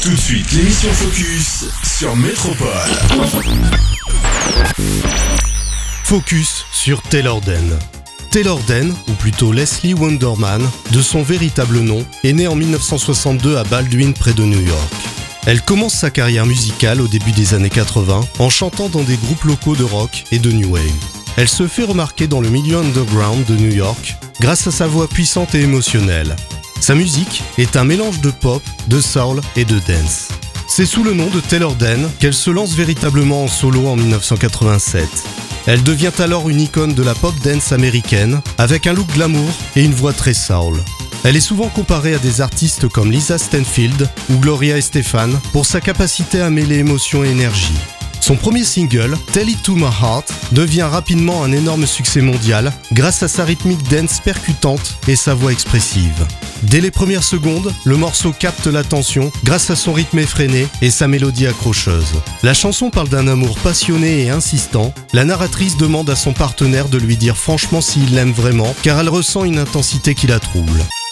Tout de suite, l'émission Focus sur Métropole. Focus sur Taylor Dayne. Taylor Dayne, ou plutôt Leslie Wonderman, de son véritable nom, est née en 1962 à Baldwin près de New York. Elle commence sa carrière musicale au début des années 80 en chantant dans des groupes locaux de rock et de new wave. Elle se fait remarquer dans le milieu underground de New York grâce à sa voix puissante et émotionnelle. Sa musique est un mélange de pop, de soul et de dance. C'est sous le nom de Taylor Dayne qu'elle se lance véritablement en solo en 1987. Elle devient alors une icône de la pop dance américaine avec un look glamour et une voix très soul. Elle est souvent comparée à des artistes comme Lisa Stanfield ou Gloria Estefan pour sa capacité à mêler émotion et énergie. Son premier single, Tell It To My Heart, devient rapidement un énorme succès mondial grâce à sa rythmique dance percutante et sa voix expressive. Dès les premières secondes, le morceau capte l'attention grâce à son rythme effréné et sa mélodie accrocheuse. La chanson parle d'un amour passionné et insistant. La narratrice demande à son partenaire de lui dire franchement s'il l'aime vraiment, car elle ressent une intensité qui la trouble.